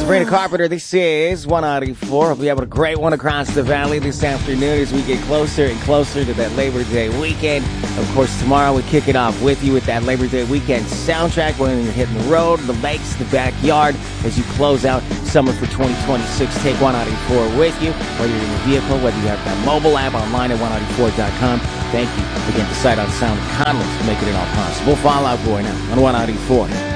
Sabrina Carpenter. This is 194. Hope you having a great one across the valley this afternoon as we get closer and closer to that Labor Day weekend. Of course, tomorrow we kick it off with you with that Labor Day weekend soundtrack when you're hitting the road, the lakes, the backyard as you close out summer for 2026. Take 194 with you, whether you're in your vehicle, whether you have that mobile app online at 194.com. Thank you again to Sight on Sound Conless for making it all possible. Fall Out Boy now on 194.